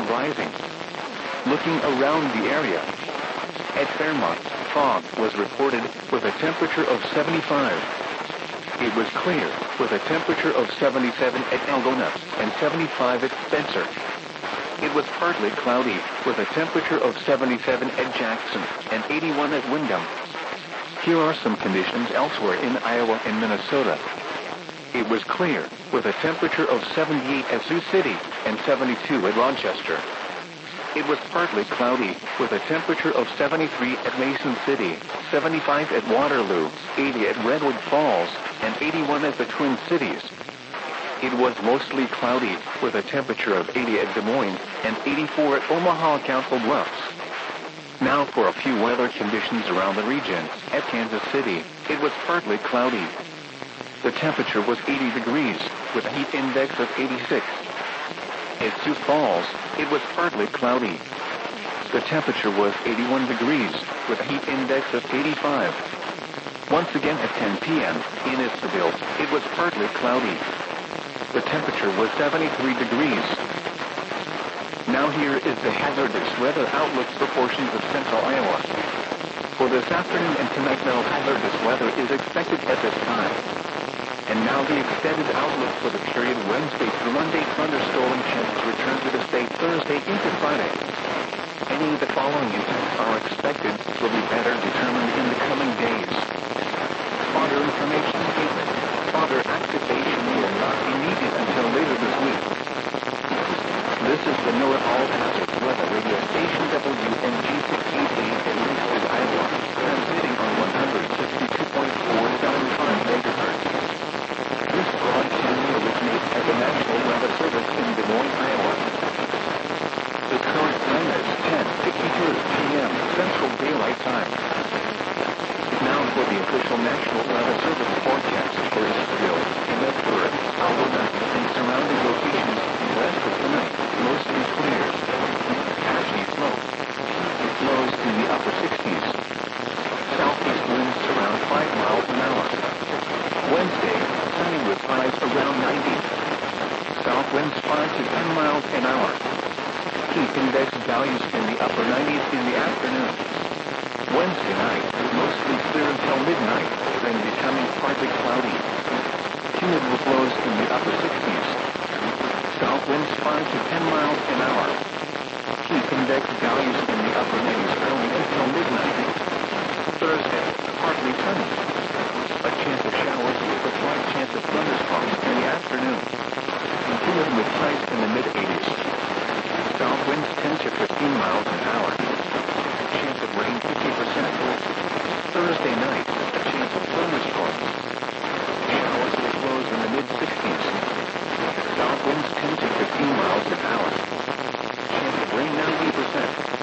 rising. Looking around the area, at Fairmont, fog was reported with a temperature of 75. It was clear, with a temperature of 77 at Algona and 75 at Spencer. It was partly cloudy, with a temperature of 77 at Jackson and 81 at Windham. Here are some conditions elsewhere in Iowa and Minnesota. It was clear, with a temperature of 78 at Sioux City and 72 at Rochester. It was partly cloudy, with a temperature of 73 at Mason City, 75 at Waterloo, 80 at Redwood Falls, and 81 at the Twin Cities. It was mostly cloudy, with a temperature of 80 at Des Moines and 84 at Omaha Council Bluffs. Now for a few weather conditions around the region. At Kansas City, it was partly cloudy. The temperature was 80 degrees, with a heat index of 86. At Sioux Falls, it was partly cloudy. The temperature was 81 degrees, with a heat index of 85. Once again at 10 p.m., in Isabel, it was partly cloudy. The temperature was 73 degrees. Now here is the hazardous weather outlook for portions of central Iowa. For this afternoon and tonight, no hazardous weather is expected at this time. And now the extended outlook for the period Wednesday through Monday. Thunderstorm chances return to the state Thursday into Friday. Any of the following events are expected will be better determined in the coming days. Fodder information statement. Fodder activation will not be needed until later this week. This is the NOAA All-Hazard Weather Radio Station WNG688 in Leesburg, Iowa, transmitting on 162.475 MHz. This broadcast originates at the National Weather Service in Des Moines, Iowa. The current time is 10:52 p.m. Central Daylight Time. Now for the official National Weather Service forecast for Israel, Medford, Algona, and surrounding locations west of tonight, mostly clear. Patchy snow. Lows in the upper 60s. Southeast winds around 5 miles an hour. Wednesday, sunny with highs around 90. South winds 5 to 10 miles an hour. Heat index values in the upper 90s in the afternoon. Wednesday night, mostly clear until midnight, then becoming partly cloudy. Humid with lows in the upper 60s. South winds 5 to 10 miles an hour. Heat index values in the upper 90s early until midnight. Thursday, partly sunny. A chance of showers with a slight chance of thunderstorms in the afternoon. Humid with highs in the mid-80s. South winds 10 to 15 miles an hour. Chance of